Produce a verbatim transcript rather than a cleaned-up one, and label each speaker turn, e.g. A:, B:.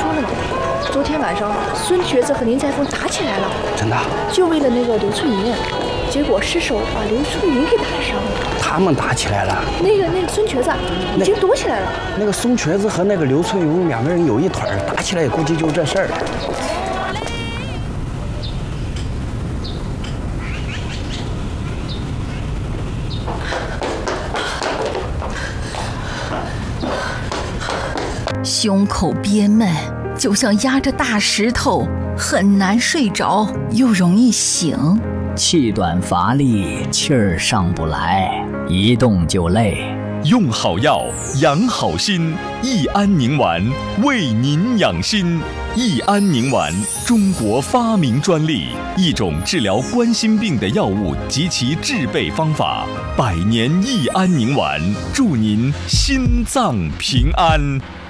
A: 说了吗？昨天晚上孙瘸子和林在峰打起来了。
B: 真的？
A: 就为了那个刘翠云，结果失手把刘翠云给打伤了。
B: 他们打起来了？
A: 那个那个孙瘸子已经躲起来了。
B: 那个孙瘸子和那个刘翠云两个人有一腿儿，打起来估计就这事儿。
C: 胸口憋闷，就像压着大石头，很难睡着，又容易醒。
D: 气短乏力，气儿上不来，一动就累。
E: 用好药，养好心，益安宁丸为您养心。益安宁丸，中国发明专利，一种治疗冠心病的药物及其制备方法。百年益安宁丸，祝您心脏平安。